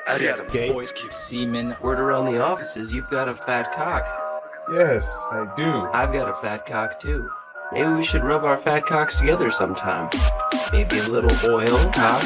Seaman, word around the office is you've got a fat cock. Yes, I do. I've got a fat cock too. Maybe we should rub our fat cocks together sometime. Maybe a little oil, cock,